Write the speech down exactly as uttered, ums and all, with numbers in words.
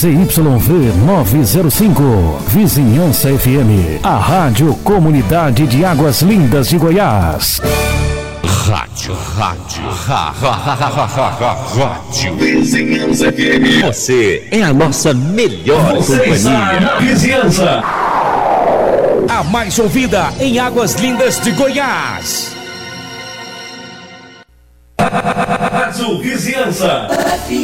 Z Y V novecentos e cinco, Vizinhança F M, a rádio comunidade de Águas Lindas de Goiás. Rádio, rádio, ha, ha, ha, ha, ha, ha, rádio Vizinhança F M. Você é a nossa melhor Você companhia. Vizinhança, a mais ouvida em Águas Lindas de Goiás. Rádio Vizinhança.